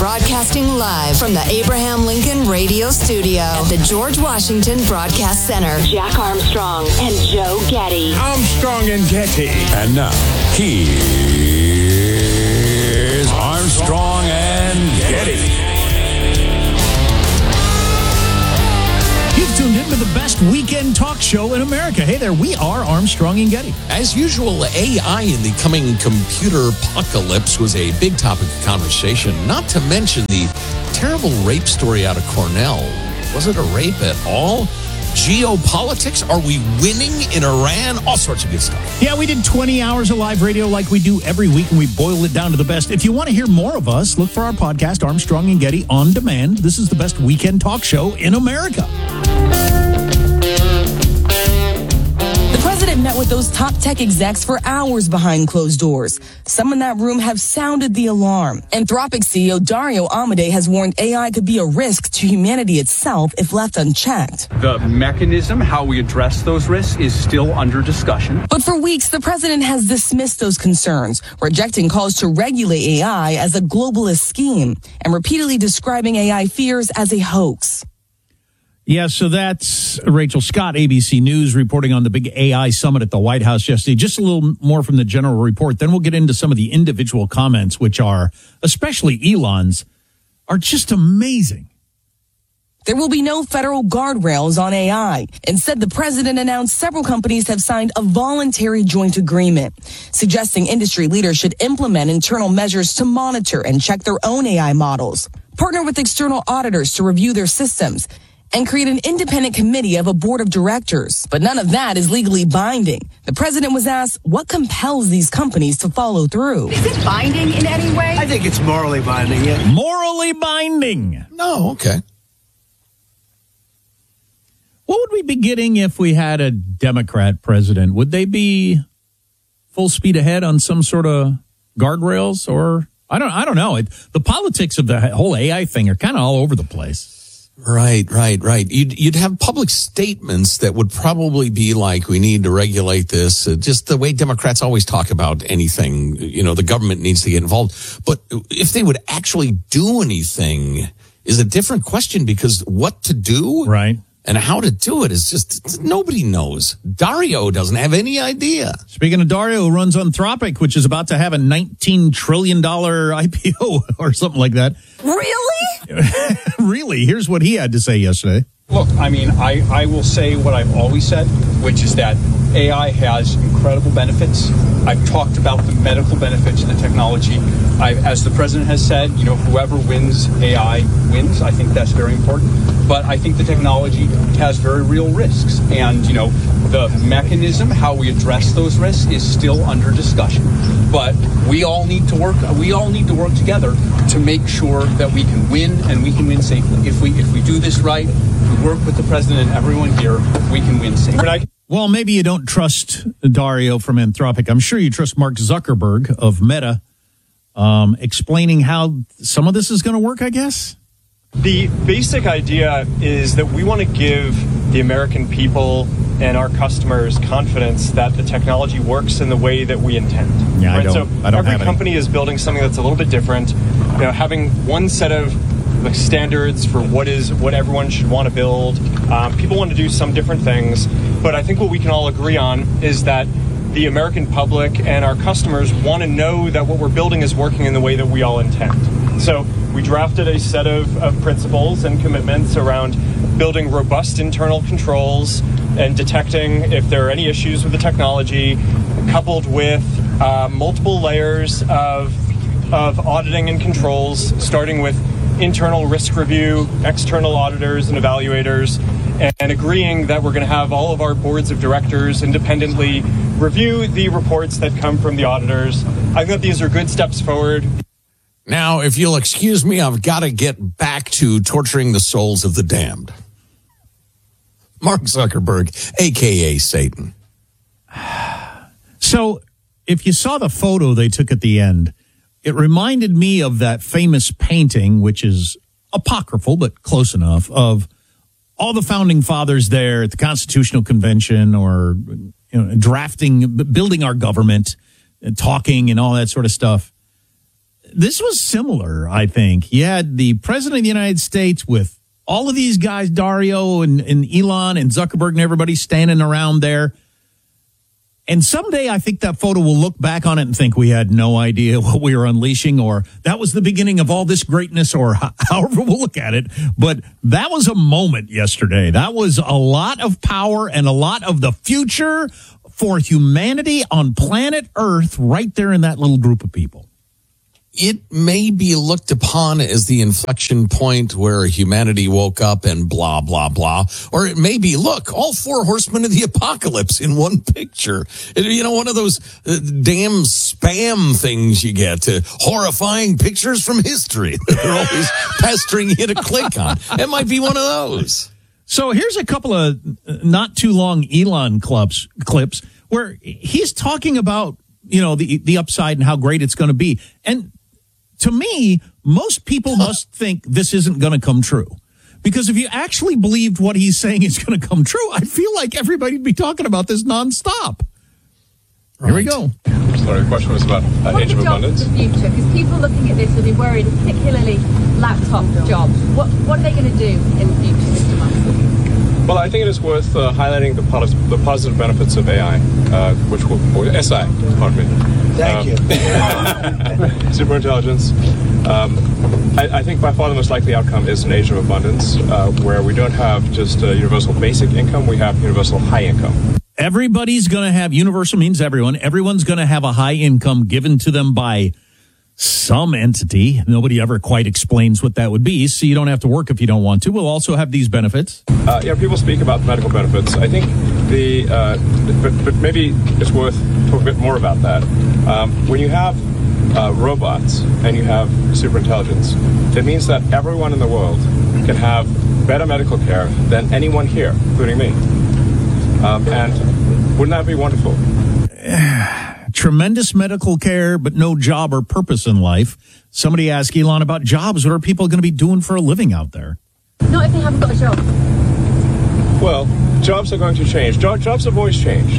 Broadcasting live from the Abraham Lincoln Radio Studio at the George Washington Broadcast Center. Jack Armstrong and Joe Getty. Armstrong and Getty. And now, here's Armstrong and Getty. You've tuned in to the best weekend talk show in America. Hey there, we are Armstrong and Getty. As usual, AI in the coming computer apocalypse was a big topic of conversation, not to mention the terrible rape story out of Cornell. Was it a rape at all? Geopolitics? Are we winning in Iran? All sorts of good stuff. Yeah, we did 20 hours of live radio like we do every week, and we boil it down to the best. If you want to hear more of us, look for our podcast, Armstrong and Getty, on demand. This is the best weekend talk show in America. The president met with those top tech execs for hours behind closed doors. Some in that room have sounded the alarm. Anthropic CEO Dario Amodei has warned AI could be a risk to humanity itself if left unchecked. The mechanism, how we address those risks, is still under discussion. But for weeks, the president has dismissed those concerns, rejecting calls to regulate AI as a globalist scheme and repeatedly describing AI fears as a hoax. Yeah, so that's Rachel Scott, ABC News, reporting on the big AI summit at the White House yesterday. Just a little more from the general report. Then we'll get into some of the individual comments, which are, especially Elon's, are just amazing. There will be no federal guardrails on AI. Instead, the president announced several companies have signed a voluntary joint agreement, suggesting industry leaders should implement internal measures to monitor and check their own AI models, partner with external auditors to review their systems, and create an independent committee of a board of directors. But none of that is legally binding. The president was asked what compels these companies to follow through. Is it binding in any way? I think it's morally binding, yeah. Morally binding. No, okay. What would we be getting if we had a Democrat president? Would they be full speed ahead on some sort of guardrails? Or I don't know. The politics of the whole AI thing are kind of all over the place. Right. You'd have public statements that would probably be like, we need to regulate this. Just the way Democrats always talk about anything, the government needs to get involved. But if they would actually do anything is a different question, because what to do, right, and how to do it is just, nobody knows. Dario doesn't have any idea. Speaking of Dario, who runs Anthropic, which is about to have a $19 trillion IPO or something like that. Really? Really? Here's what he had to say yesterday. Look, I will say what I've always said, which is that AI has incredible benefits. I've talked about the medical benefits of the technology. As the president has said, whoever wins AI wins. I think that's very important. But I think the technology has very real risks. And, the mechanism, how we address those risks, is still under discussion. But we all need to work together to make sure that we can win, and we can win safely. If we do this right, we work with the president and everyone here, we can win safely. Well, maybe you don't trust Dario from Anthropic. I'm sure you trust Mark Zuckerberg of Meta, explaining how some of this is going to work, I guess. The basic idea is that we want to give the American people and our customers confidence that the technology works in the way that we intend. Yeah, right? I don't every company is building something that's a little bit different. Having one set of standards for what everyone should want to build. People want to do some different things, but I think what we can all agree on is that the American public and our customers want to know that what we're building is working in the way that we all intend. So we drafted a set of principles and commitments around building robust internal controls and detecting if there are any issues with the technology, coupled with multiple layers of auditing and controls, starting with internal risk review, external auditors and evaluators, and agreeing that we're going to have all of our boards of directors independently review the reports that come from the auditors. I think that these are good steps forward. Now, if you'll excuse me, I've got to get back to torturing the souls of the damned. Mark Zuckerberg, a.k.a. Satan. So, if you saw the photo they took at the end, it reminded me of that famous painting, which is apocryphal, but close enough, of all the founding fathers there at the Constitutional Convention, or drafting, building our government, and talking and all that sort of stuff. this was similar, I think. You had the president of the United States with all of these guys, Dario and Elon and Zuckerberg and everybody standing around there. And someday I think that photo will look back on it and think we had no idea what we were unleashing, or that was the beginning of all this greatness, or however we'll look at it. But that was a moment yesterday. That was a lot of power and a lot of the future for humanity on planet Earth right there in that little group of people. It may be looked upon as the inflection point where humanity woke up and blah, blah, blah. Or it may be, look, all four horsemen of the apocalypse in one picture. You know, one of those damn spam things you get, horrifying pictures from history that they're always pestering you to click on. It might be one of those. So here's a couple of not too long Elon clips where he's talking about, you know, the upside and how great it's going to be. And to me, most people must think this isn't going to come true. Because if you actually believed what he's saying is going to come true, I feel like everybody'd be talking about this nonstop. Right. Here we go. Sorry, the question was about age of abundance. What are the jobs of the future? Because people looking at this will be worried, particularly laptop jobs. What are they going to do in the future, Mr. Musk? Well, I think it is worth highlighting the positive benefits of AI, SI, pardon me. Thank you. Superintelligence. I think by far the most likely outcome is an age of abundance, where we don't have just universal basic income, we have universal high income. Everybody's going to have, universal means everyone. Everyone's going to have a high income given to them by some entity. Nobody ever quite explains what that would be, so you don't have to work if you don't want to. We'll also have these benefits. People speak about medical benefits. I think but maybe it's worth talking a bit more about that. When you have robots and you have superintelligence, it means that everyone in the world can have better medical care than anyone here, including me. And wouldn't that be wonderful? Tremendous medical care, but no job or purpose in life. Somebody asked Elon about jobs. What are people going to be doing for a living out there? Not if they haven't got a job. Well, jobs are going to change. Jobs have always changed.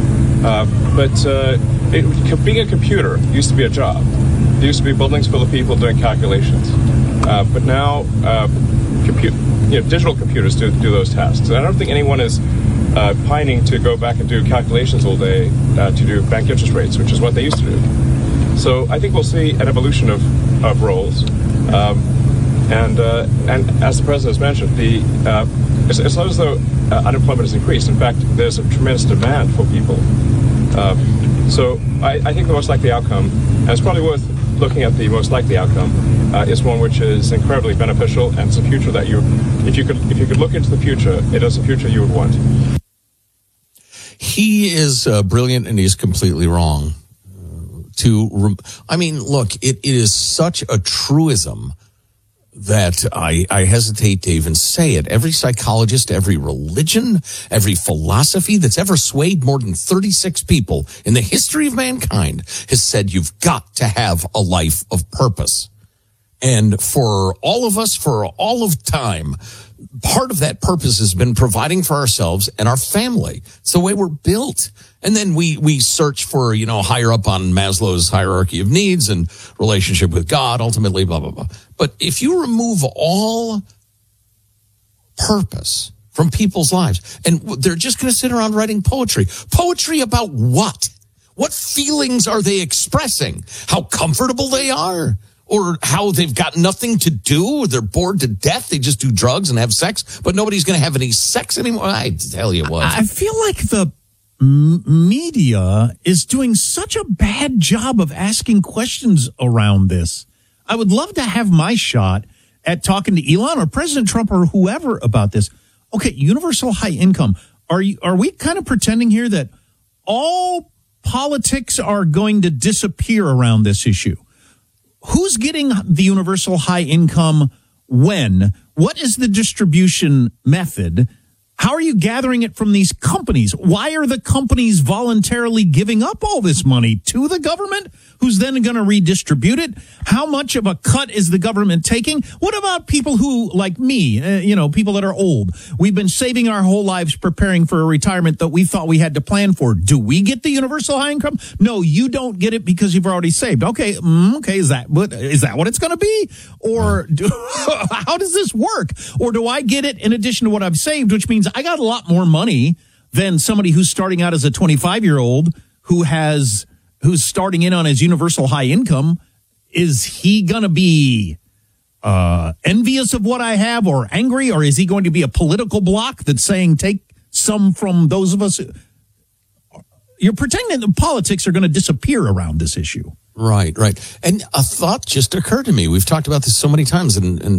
Being a computer used to be a job. There used to be buildings full of people doing calculations. But now, digital computers do those tasks. And I don't think anyone is pining to go back and do calculations all day to do bank interest rates, which is what they used to do. So I think we'll see an evolution of roles. And as the president has mentioned, it's not as though unemployment has increased. In fact, there's a tremendous demand for people. So I think the most likely outcome, and it's probably worth looking at the most likely outcome, is one which is incredibly beneficial, and it's a future that if you could look into the future, it is a future you would want. He is brilliant, and he's completely wrong. Look, it is such a truism that I hesitate to even say it. Every psychologist, every religion, every philosophy that's ever swayed more than 36 people in the history of mankind has said you've got to have a life of purpose. And for all of us, for all of time, part of that purpose has been providing for ourselves and our family. It's the way we're built. And then we search for, higher up on Maslow's hierarchy of needs and relationship with God, ultimately, blah, blah, blah. But if you remove all purpose from people's lives, and they're just going to sit around writing poetry about what? What feelings are they expressing? How comfortable they are? Or how they've got nothing to do, they're bored to death, they just do drugs and have sex, but nobody's going to have any sex anymore. I tell you what. I feel like the media is doing such a bad job of asking questions around this. I would love to have my shot at talking to Elon or President Trump or whoever about this. Okay, universal high income. Are we kind of pretending here that all politics are going to disappear around this issue? Who's getting the universal high income when? What is the distribution method? How are you gathering it from these companies? Why are the companies voluntarily giving up all this money to the government, who's then going to redistribute it? How much of a cut is the government taking? What about people who, like me, people that are old? We've been saving our whole lives preparing for a retirement that we thought we had to plan for. Do we get the universal high income? No, you don't get it because you've already saved. Okay, is that what it's going to be? Or how does this work? Or do I get it in addition to what I've saved, which means I got a lot more money than somebody who's starting out as a 25-year-old who's starting in on his universal high income. Is he going to be envious of what I have or angry, or is he going to be a political bloc that's saying take some from those of us? You're pretending that the politics are going to disappear around this issue. Right. And a thought just occurred to me. We've talked about this so many times, and